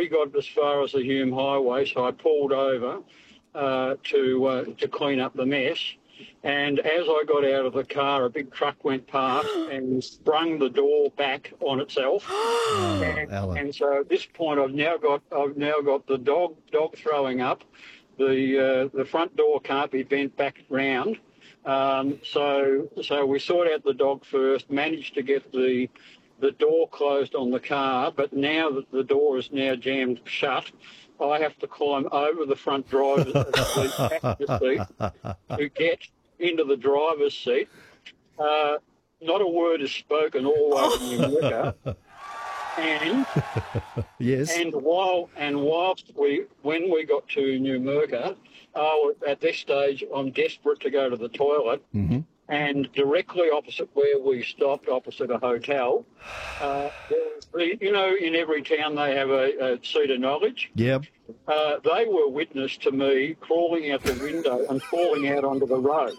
we got as far as the Hume Highway, so I pulled over to clean up the mess. And as I got out of the car, a big truck went past and sprung the door back on itself. And so at this point, I've now got the dog throwing up. The front door can't be bent back round. So we sought out the dog first, managed to get the door closed on the car, but now that the door is now jammed shut, I have to climb over the front driver's passenger seat to get into the driver's seat. Not a word is spoken all the way to New York. And yes. Whilst when we got to New Merca, at this stage I'm desperate to go to the toilet, and directly opposite where we stopped, opposite a hotel, in every town they have a seat of knowledge. Yep. They were witness to me crawling out the window and falling out onto the road.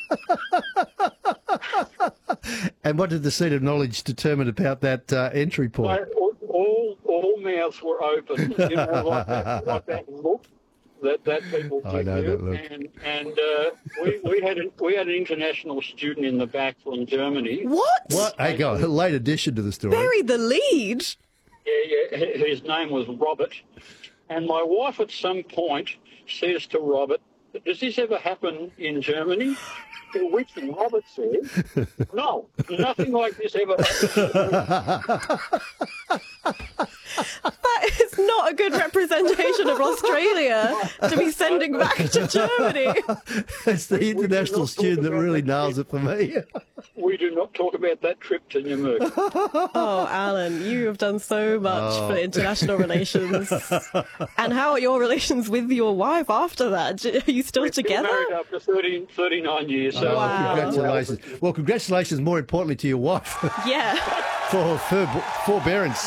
And what did the seat of knowledge determine about that entry point? All mouths were open, like that look that people give you. And we had an international student in the back from Germany. What? Hey, go on. A late addition to the story. Bury the lead. Yeah. His name was Robert. And my wife at some point says to Robert, "Does this ever happen in Germany?" To which Robert said, "No, nothing like this ever happened." That is not a good representation of Australia to be sending back to Germany. It's the international student that really nails it for me. We do not talk about that trip to New Merca. Oh, Alan, you have done so much for international relations. And how are your relations with your wife after that? Are you still together? We're married after 39 years. So wow. Congratulations. Well, congratulations, more importantly, to your wife. Yeah. For forbearance.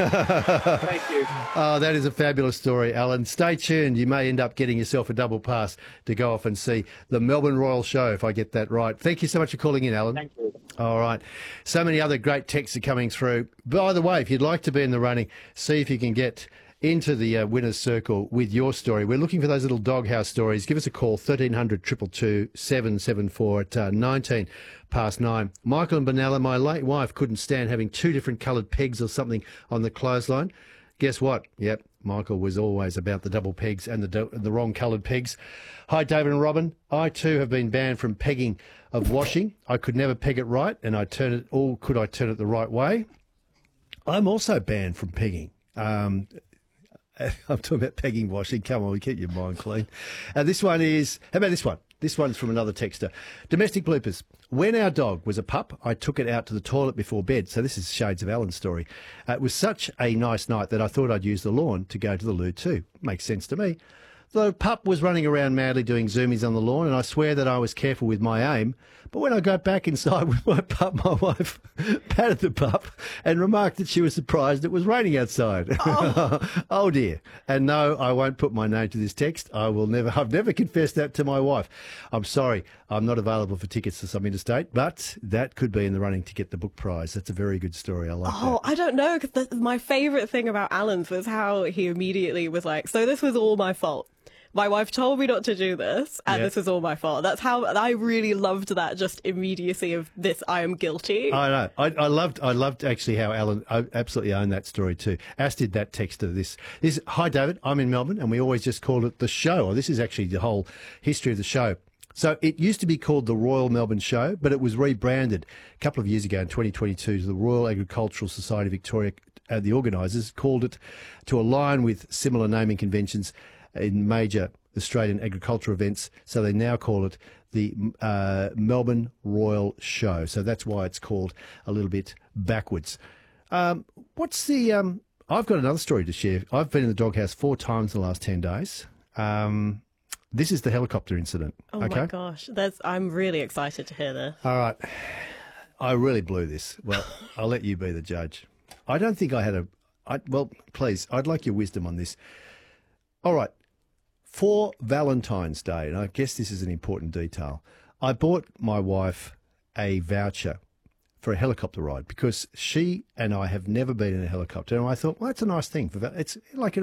Thank you. Oh, that is a fabulous story, Alan. Stay tuned. You may end up getting yourself a double pass to go off and see the Melbourne Royal Show, if I get that right. Thank you so much for calling in, Alan. Thank you. All right. So many other great texts are coming through. By the way, if you'd like to be in the running, see if you can get into the winner's circle with your story. We're looking for those little doghouse stories. Give us a call, 1300 222 774 at 19 past 9. Michael and Benalla, my late wife couldn't stand having two different coloured pegs or something on the clothesline. Guess what? Yep, Michael was always about the double pegs and the wrong coloured pegs. Hi, David and Robin. I too have been banned from pegging of washing. I could never peg it right, and could I turn it the right way? I'm also banned from pegging. I'm talking about pegging washing. Come on, keep your mind clean. This one is, how about this one? This one's from another texter. Domestic bloopers. When our dog was a pup, I took it out to the toilet before bed. So this is shades of Alan's story. It was such a nice night that I thought I'd use the lawn to go to the loo too. Makes sense to me. The pup was running around madly doing zoomies on the lawn, and I swear that I was careful with my aim. But when I got back inside with my pup, my wife patted the pup and remarked that she was surprised it was raining outside. Oh dear. And no, I won't put my name to this text. I've never confessed that to my wife. I'm sorry, I'm not available for tickets to some interstate, but that could be in the running to get the book prize. That's a very good story. I like that. Oh, I don't know, because my favourite thing about Alan's was how he immediately was like, so this was all my fault. My wife told me not to do this, and this was all my fault. That's how I really loved that, just immediacy of this. I am guilty. I know. I loved actually how Alan absolutely owned that story too. As did that texter. This hi David, I'm in Melbourne, and we always just called it the show. Or this is actually the whole history of the show. So it used to be called the Royal Melbourne Show, but it was rebranded a couple of years ago in 2022 to the Royal Agricultural Society of Victoria. The organisers called it to align with similar naming conventions in major Australian agriculture events, so they now call it the Melbourne Royal Show. So that's why it's called a little bit backwards. I've got another story to share. I've been in the doghouse 4 times in the last 10 days. This is the helicopter incident. Oh okay? My gosh, I'm really excited to hear this. All right. I really blew this. Well, I'll let you be the judge. I don't think I had please, I'd like your wisdom on this. All right. For Valentine's Day, and I guess this is an important detail, I bought my wife a voucher for a helicopter ride because she and I have never been in a helicopter. And I thought, well, that's a nice thing. It's like